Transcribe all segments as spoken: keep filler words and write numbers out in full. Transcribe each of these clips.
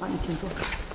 好，你请坐。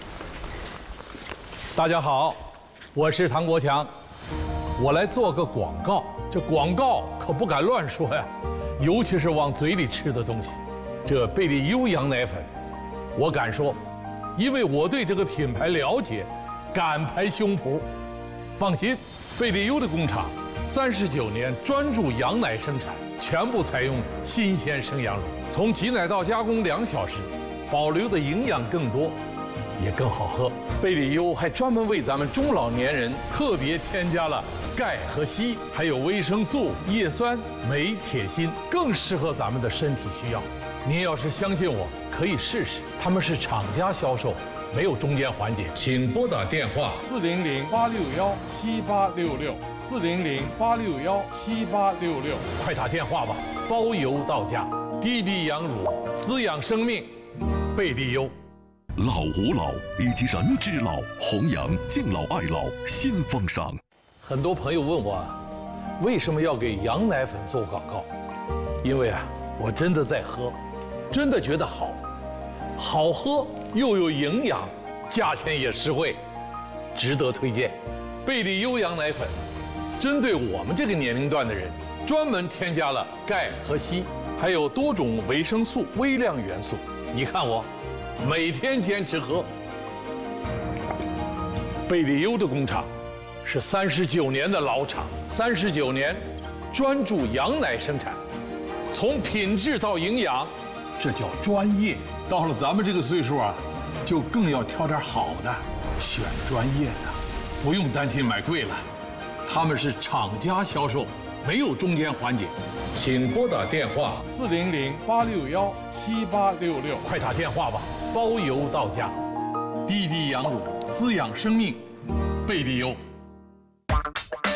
大家好，我是唐国强，我来做个广告。这广告可不敢乱说呀，尤其是往嘴里吃的东西。这贝利优羊奶粉，我敢说，因为我对这个品牌了解，敢拍胸脯。放心，贝利优的工厂三十九年专注羊奶生产，全部采用新鲜生羊乳，从挤奶到加工两小时，保留的营养更多，也更好喝。贝利优还专门为咱们中老年人特别添加了钙和硒，还有维生素、叶酸、镁、铁、锌，更适合咱们的身体需要。您要是相信我，可以试试。他们是厂家销售，没有中间环节。请拨打电话四零零八六幺七八六六四零零八六幺七八六六， 快打电话吧，包邮到家。滴滴羊乳，滋养生命，贝利优。 老吾老以及人之老，弘扬敬老爱老新风尚。 很多朋友问我，为什么要给羊奶粉做广告？因为啊，我真的在喝，真的觉得好，好喝又有营养，价钱也实惠，值得推荐。贝利优羊奶粉，针对我们这个年龄段的人，专门添加了钙和硒，还有多种维生素、微量元素。你看我，每天坚持喝。贝利优的工厂是三十九年的老厂，三十九年专注羊奶生产，从品质到营养，这叫专业。到了咱们这个岁数啊，就更要挑点好的，选专业的，不用担心买贵了。他们是厂家销售，没有中间环节。请拨打电话四零零八六幺七八六六， 快打电话吧，包邮到家。滴滴羊乳，滋养生命，贝利优。